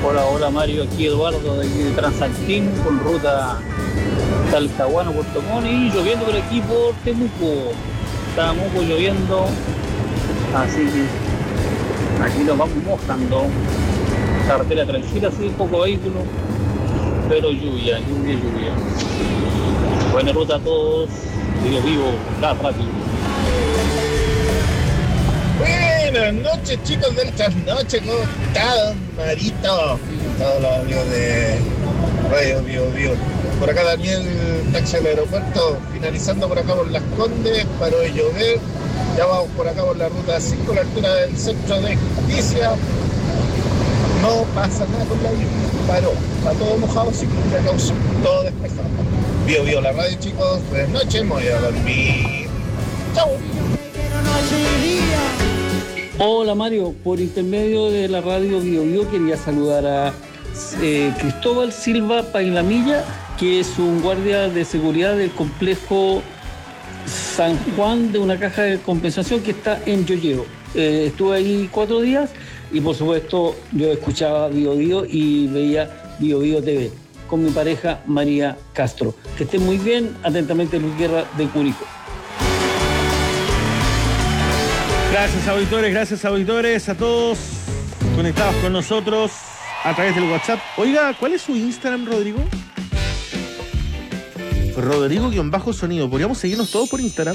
Hola, hola Mario, aquí Eduardo de aquí de Transaltín con ruta Talcahuano, Puerto Montt y lloviendo por aquí por Temuco. Está Temuco lloviendo, así que aquí nos vamos mojando. Carretera tranquila, sí, poco vehículo, pero lluvia. Buena ruta a todos, vivo, la rápido. Buenas noches, chicos del trasnoche, ¿cómo están, Marito? Todos los amigos de Radio Bio. Por acá Daniel, taxi al aeropuerto, finalizando por acá por Las Condes, paró de llover. Ya vamos por acá por la ruta 5, a la altura del centro de justicia. No pasa nada con la lluvia, paró, está todo mojado, sin precaución, todo despejado. Bio, la radio, chicos, buenas noches, me voy a dormir. Chau. Hola Mario, por intermedio de la radio Bio quería saludar a Cristóbal Silva Pailamilla, que es un guardia de seguridad del complejo San Juan de una caja de compensación que está en Yoyeo. Estuve ahí 4 días y por supuesto yo escuchaba Bio y veía Bio TV con mi pareja María Castro. Que estén muy bien, atentamente Luis Guerra de Curicó. Gracias auditores, a todos conectados con nosotros a través del WhatsApp. Oiga, ¿cuál es su Instagram, Rodrigo? Rodrigo-sonido. ¿Podríamos seguirnos todos por Instagram?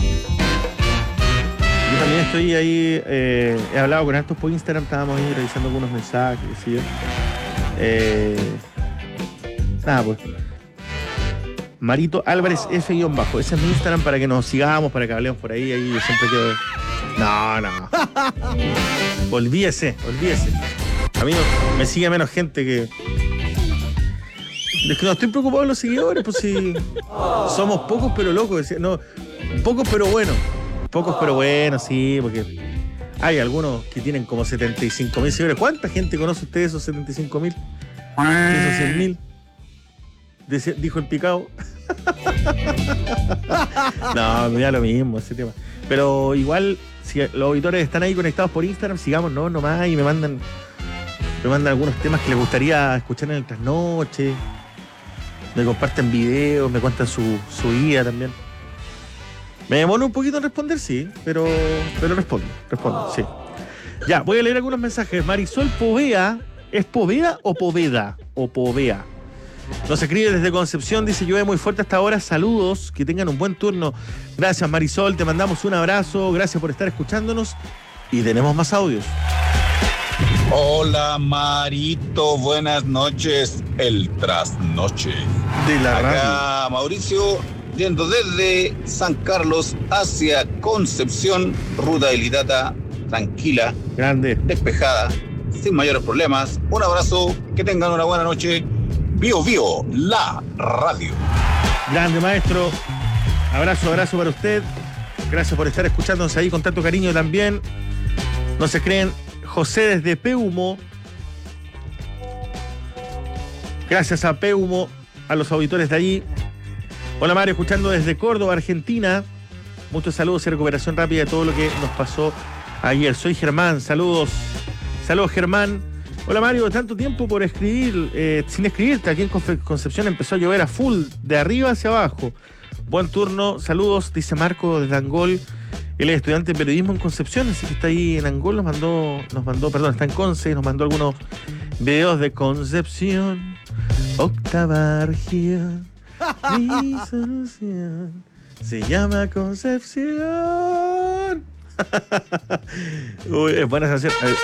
Yo también estoy ahí, he hablado con hartos por Instagram, estábamos ahí revisando algunos mensajes, qué sé yo. Nada, pues. Marito Álvarez F-. Ese es mi Instagram para que nos sigamos, para que hablemos por ahí. Ahí yo siempre quedo. No. Olvídese. A mí me sigue menos gente que. Es que no estoy preocupado de los seguidores, pues si somos pocos pero locos. No, pocos pero buenos. Sí, porque hay algunos que tienen como 75.000 seguidores. ¿Cuánta gente conoce usted esos 75.000? Esos 100.000. Dijo el picado. No, me da lo mismo ese tema. Pero igual, si los auditores están ahí conectados por Instagram, sigamos nomás y me mandan algunos temas que les gustaría escuchar en el trasnoche. Me comparten videos, me cuentan su vida también. Me demoro un poquito en responder, sí, pero respondo, sí. Ya, voy a leer algunos mensajes. Marisol Povea, ¿es Poveda o Poveda? O Povea. Nos escribe desde Concepción, dice: llueve muy fuerte hasta ahora, saludos, que tengan un buen turno. Gracias Marisol, te mandamos un abrazo, gracias por estar escuchándonos y tenemos más audios. Hola Marito, buenas noches, el trasnoche. De la Acá radio. Mauricio, yendo desde San Carlos hacia Concepción, ruta ilitata, tranquila, Grande, despejada, sin mayores problemas. Un abrazo, que tengan una buena noche. Bio, la radio. grande maestro. Abrazo para usted. Gracias por estar escuchándonos ahí con tanto cariño también. No se creen, José desde Peumo. Gracias a Peumo, a los auditores de allí. Hola Mario, escuchando desde Córdoba, Argentina. Muchos saludos y recuperación rápida de todo lo que nos pasó ayer. Soy Germán, saludos Germán. Hola Mario, tanto tiempo por escribir, sin escribirte. Aquí en Concepción empezó a llover a full, de arriba hacia abajo. Buen turno, saludos, dice Marco desde Angol. Él es estudiante de periodismo en Concepción, así que está ahí en Angol, está en Conce, nos mandó algunos videos de Concepción. Octava región, mi solución se llama Concepción. Uy, es buena canción.